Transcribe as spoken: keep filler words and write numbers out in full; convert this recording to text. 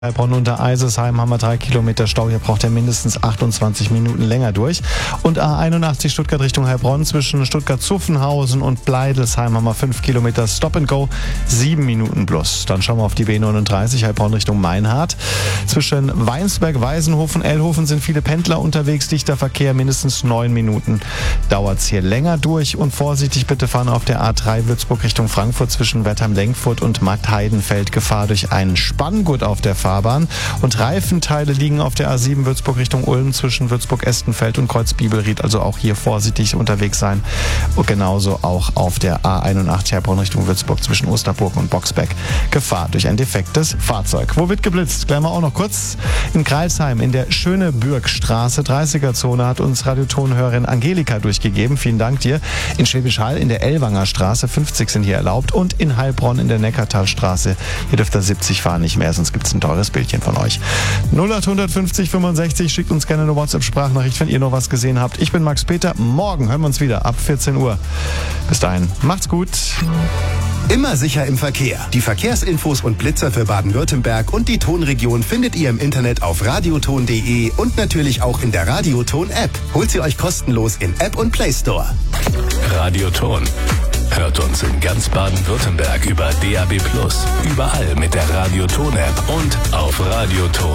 Heilbronn unter Eisesheim haben wir drei Kilometer Stau. Hier braucht er mindestens achtundzwanzig Minuten länger durch. Und A einundachtzig Stuttgart Richtung Heilbronn zwischen Stuttgart-Zuffenhausen und Bleidelsheim haben wir fünf Kilometer Stop and Go, sieben Minuten plus. Dann schauen wir auf die B neununddreißig Heilbronn Richtung Meinhardt. Zwischen Weinsberg, Weisenhofen, Ellhofen sind viele Pendler unterwegs. Dichter Verkehr, mindestens neun Minuten dauert es hier länger durch. Und vorsichtig bitte fahren auf der A drei Würzburg Richtung Frankfurt zwischen Wertheim-Lenkfurt und Mattheidenfeld. Gefahr durch einen Spanngurt auf der Fahrbahn. Und Reifenteile liegen auf der A sieben Würzburg Richtung Ulm zwischen Würzburg-Estenfeld und Kreuzbibelried. Also auch hier vorsichtig unterwegs sein. Und genauso auch auf der A einundachtzig Heilbronn Richtung Würzburg zwischen Osterburg und Boxbeck. Gefahr durch ein defektes Fahrzeug. Wo wird geblitzt? Gleich mal auch noch kurz. In Greilsheim in der Schönebürgstraße, dreißiger-Zone, hat uns Radiotonhörerin Angelika durchgegeben. Vielen Dank dir. In Schwäbisch Hall in der Ellwanger Straße, fünfzig sind hier erlaubt. Und in Heilbronn in der Neckartalstraße. Hier dürft ihr siebzig fahren, nicht mehr, sonst gibt es ein teures Bildchen von euch. null acht fünfzig fünfundsechzig, schickt uns gerne eine WhatsApp-Sprachnachricht, wenn ihr noch was gesehen habt. Ich bin Max Peter. Morgen hören wir uns wieder ab vierzehn Uhr. Bis dahin, macht's gut. Immer sicher im Verkehr. Die Verkehrsinfos und Blitzer für Baden-Württemberg und die Tonregion findet ihr im Internet auf radioton punkt de und natürlich auch in der Radioton-App. Holt sie euch kostenlos in App und Play Store. Radioton. Hört uns in ganz Baden-Württemberg über D A B plus, überall mit der Radioton-App und auf radioton